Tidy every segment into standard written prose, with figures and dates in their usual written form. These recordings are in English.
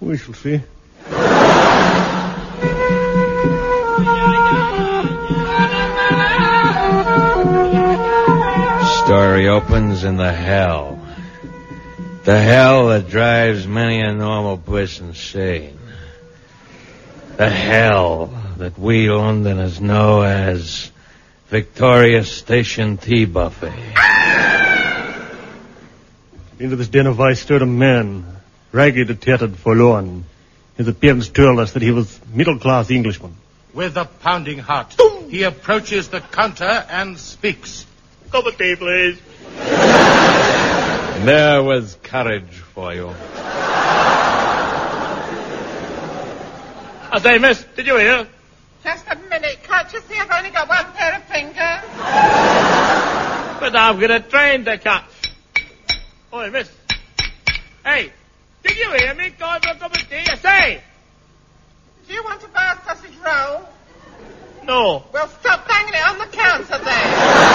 We shall see. Story opens in the hell. The hell that drives many a normal person insane. The hell that we Londoners know as Victoria Station Tea Buffet. Into this den of vice stirred a man, ragged, tattered, forlorn. His appearance told us that he was middle-class Englishman. With a pounding heart, he approaches the counter and speaks. Cup of tea, please. There was courage for you. I say, miss, did you hear? Just a minute. Can't you see I've only got one pair of fingers? But I've got a train to catch. Oi, miss. Hey, did you hear me? Going for a cup of tea? I say. Do you want to buy a sausage roll? No. Well, stop banging it on the counter then.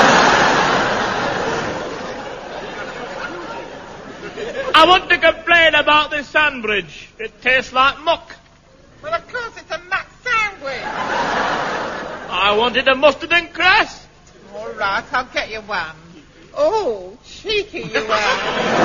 I want to complain about this sandwich. It tastes like muck. Well, of course, it's a muck sandwich. I wanted a mustard and cress. All right, I'll get you one. Oh, cheeky you are.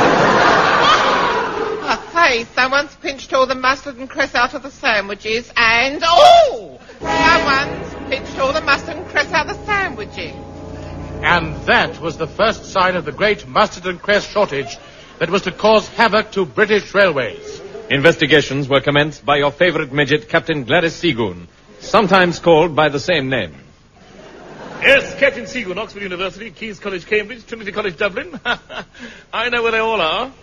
I say, someone's pinched all the mustard and cress out of the sandwiches and... Oh! Someone's pinched all the mustard and cress out of the sandwiches. And that was the first sign of the great mustard and cress shortage that was to cause havoc to British railways. Investigations were commenced by your favorite midget, Captain Gladys Seagoon, sometimes called by the same name. Yes, Captain Seagoon, Oxford University, King's College, Cambridge, Trinity College, Dublin. I know where they all are.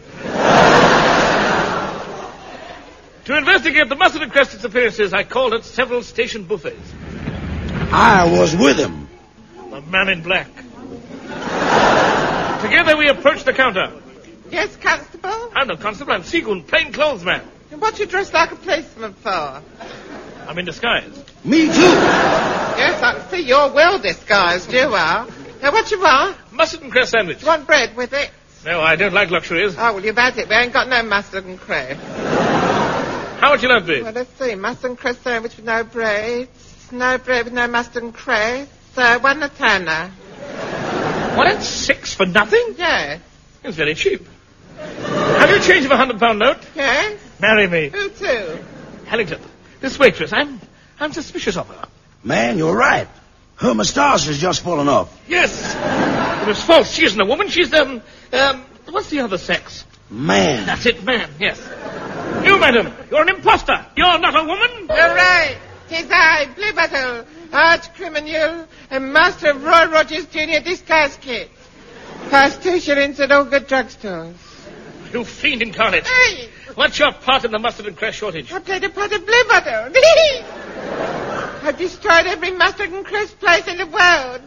To investigate the mustard and cress disappearances, I called at several station buffets. I was with him. The man in black. Together we approached the counter. Yes, Constable? I'm no constable, I'm Seagoon, plain clothes man. And what you dressed like a policeman for? I'm in disguise. Me too. Yes, I can see you're well disguised, you are. Now, what you want? Mustard and cress sandwich. You want bread with it? No, I don't like luxuries. Oh, well, you've had it. We ain't got no mustard and cress. How would you like this? Well, let's see. Mustard and cress sandwich with no bread. No bread with no mustard and cress. One a tanner. What, that's 6 for nothing? Yes. It's very cheap. Have you change of £100 note? Yes? Marry me. Who to? Hallington. This waitress, I'm suspicious of her. Man, you're right. Her moustache has just fallen off. Yes. It was false. She isn't a woman. She's, what's the other sex? Man. That's it, man, yes. You, madam, you're an imposter. You're not a woman. You're right. 'Tis I, Bluebottle, arch criminal, and master of Roy Rogers Jr. disguise kit. Cost 2 shillings at all good drugstores. You fiend incarnate. Hey! What's your part in the mustard and cress shortage? I played a part of Bluebottle. I've destroyed every mustard and cress place in the world.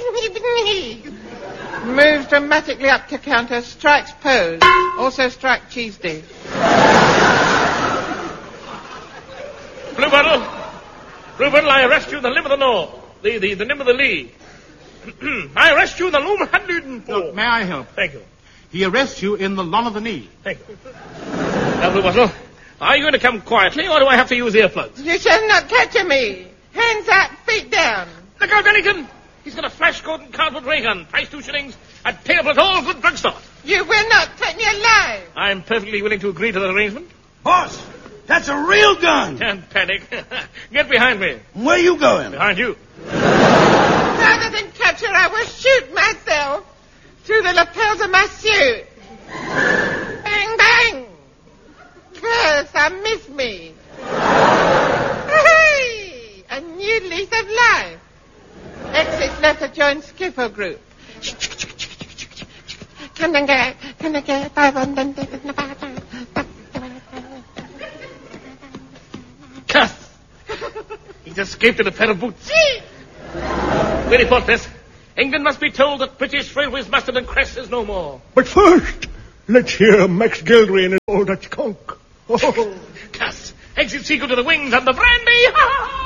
Moves dramatically up to counter, strikes pose. Also strike Tuesday. Bluebottle, I arrest you in the limb of the law. The limb of the Lee. I arrest you in the loom 104. Look, may I help? Thank you. He arrests you in the long of the knee. Thank you. Now, Bluebottle, are you going to come quietly, or do I have to use earplugs? You shall not capture me. Hands up, feet down. Look out, Dennington! He's got a flash coat and cardboard ray gun. Price 2 shillings. At payable at all good drugstore. You will not take me alive. I'm perfectly willing to agree to the arrangement. Boss, that's a real gun. Can't panic. Get behind me. Where you going? Behind you. Rather than capture, I will shoot myself through the lapels of my suit. Bang, bang. Curse, I miss me. Hey, a new lease of life. Exit left to join Skiffle Group. Cuss! He's escaped in a pair of boots. We report this. England must be told that British Railways mustard and cress is no more. But first, let's hear Max Geldry and his old Dutch conch. Oh. Cuss! Exit Seagull to the wings and the brandy!